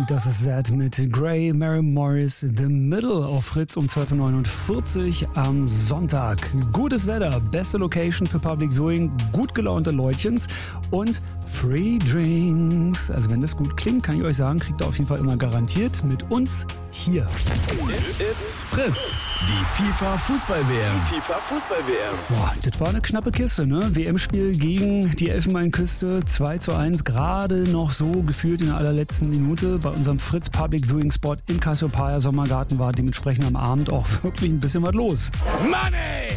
Das ist Zed mit Grey, Mary Morris, The Middle auf Fritz um 12.49 Uhr am Sonntag. Gutes Wetter, beste Location für Public Viewing, gut gelaunte Leutchens und Free Drinks. Also wenn das gut klingt, kann ich euch sagen, kriegt ihr auf jeden Fall immer garantiert mit uns hier. It's Fritz, die FIFA Fußball-WM. Boah, das war eine knappe Kiste, ne? WM-Spiel gegen die Elfenbeinküste, 2:1, gerade noch so gefühlt in der allerletzten Minute. Bei unserem Fritz Public Viewing Spot im Cassiopeia Sommergarten war dementsprechend am Abend auch wirklich ein bisschen was los. Money!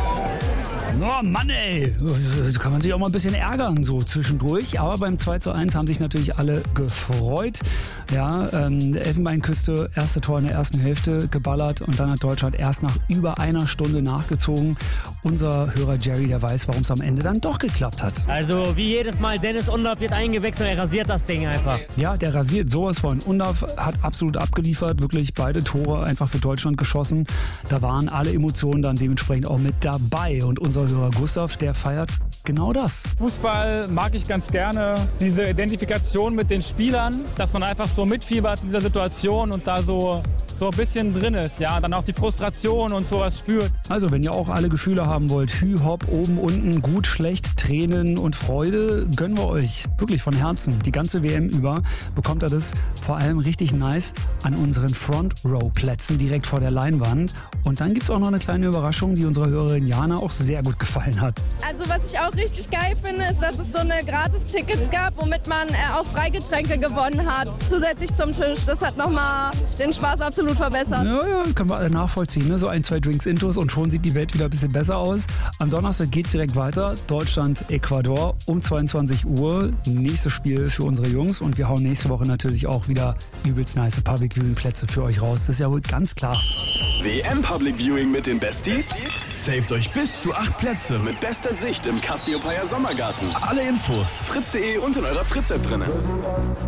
Oh Mann ey, da kann man sich auch mal ein bisschen ärgern so zwischendurch, aber beim 2:1 haben sich natürlich alle gefreut. Ja, Elfenbeinküste, erste Tor in der ersten Hälfte geballert und dann hat Deutschland erst nach über einer Stunde nachgezogen. Unser Hörer Jerry, der weiß, warum es am Ende dann doch geklappt hat. Also wie jedes Mal, Dennis Undaff wird eingewechselt, er rasiert das Ding einfach. Ja, der rasiert sowas von. Undaff hat absolut abgeliefert, wirklich beide Tore einfach für Deutschland geschossen. Da waren alle Emotionen dann dementsprechend auch mit dabei und unser Hörer Gustav, der feiert genau das. Fußball mag ich ganz gerne, diese Identifikation mit den Spielern, dass man einfach so mitfiebert in dieser Situation und da so ein bisschen drin ist, ja, dann auch die Frustration und sowas spürt. Also, wenn ihr auch alle Gefühle haben wollt, Hü, Hopp, oben, unten, gut, schlecht, Tränen und Freude, gönnen wir euch wirklich von Herzen. Die ganze WM über bekommt ihr das vor allem richtig nice an unseren Front-Row-Plätzen direkt vor der Leinwand. Und dann gibt's auch noch eine kleine Überraschung, die unserer Hörerin Jana auch sehr gut gefallen hat. Also, was ich auch richtig geil finde, ist, dass es so eine Gratis-Tickets gab, womit man auch Freigetränke gewonnen hat, zusätzlich zum Tisch. Das hat nochmal den Spaß absolut verbessert. Ja, können wir alle nachvollziehen. Ne? So 1, 2 Drinks intus und schon sieht die Welt wieder ein bisschen besser aus. Am Donnerstag geht's direkt weiter. Deutschland, Ecuador um 22 Uhr. Nächstes Spiel für unsere Jungs. Und wir hauen nächste Woche natürlich auch wieder übelst nice Public Viewing Plätze für euch raus. Das ist ja wohl ganz klar. WM Public Viewing mit den Besties? Saved euch bis zu 8 Plätze mit bester Sicht im Cassiopeia Sommergarten. Alle Infos fritz.de und in eurer Fritz-App drinne.